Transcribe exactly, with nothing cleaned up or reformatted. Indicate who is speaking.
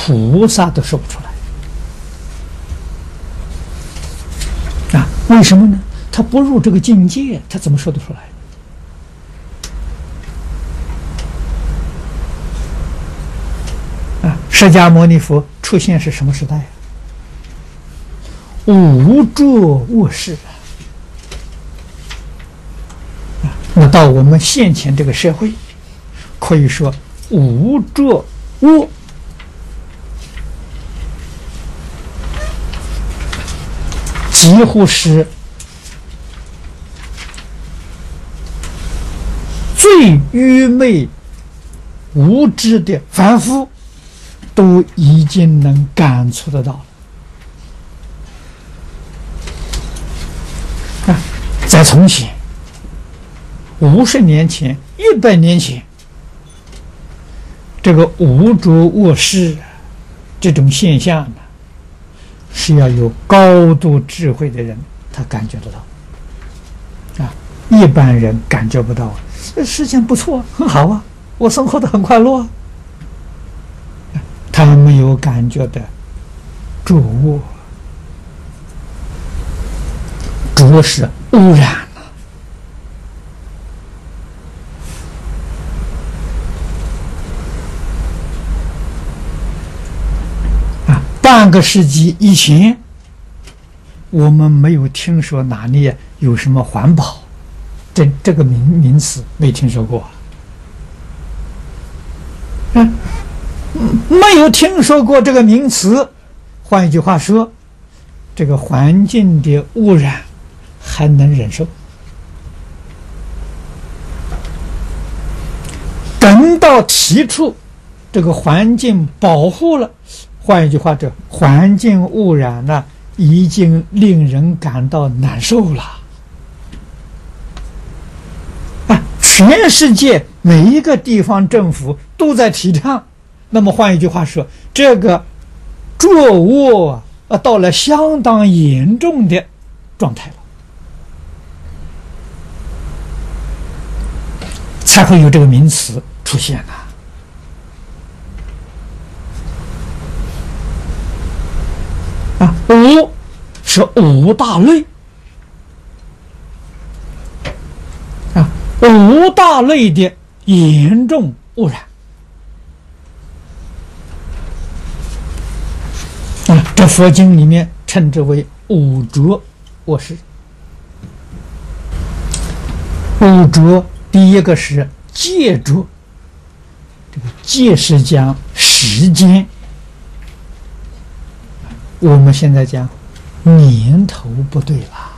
Speaker 1: 菩萨都说不出来啊？为什么呢？他不入这个境界，他怎么说得出来？啊，释迦牟尼佛出现是什么时代啊？无着卧室啊！那到我们现前这个社会，可以说无着卧几乎是最愚昧无知的凡夫都已经能感触得到了。啊，在从前五十年前、一百年前，这个无着卧室这种现象呢，是要有高度智慧的人他感觉得到啊，一般人感觉不到。这事情不错，很好啊，我生活得很快乐啊。他没有感觉的着卧，着是污染了啊！半个世纪以前，我们没有听说哪里有什么环保，这这个名名词没听说过。嗯。没有听说过这个名词，换一句话说，这个环境的污染还能忍受。等到提出这个环境保护了，换一句话，这环境污染呢，已经令人感到难受了。啊，全世界每一个地方政府都在提倡。那么换一句话说，这个着卧啊，到了相当严重的状态了，才会有这个名词出现呐。啊，五是五大类啊，五大类的严重污染。啊，这佛经里面称之为五浊卧室。五浊，第一个是戒浊，这个戒是讲时间，我们现在讲年头不对了。